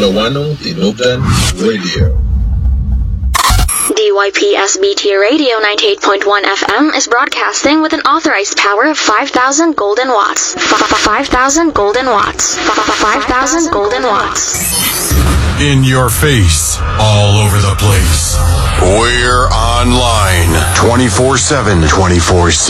Wano Tinubdan Radio. DYPSBT Radio 98.1 FM is broadcasting with an authorized power of 5,000 golden watts. 5,000 golden watts. 5,000 golden watts. In your face, all over the place. We're online 24/7.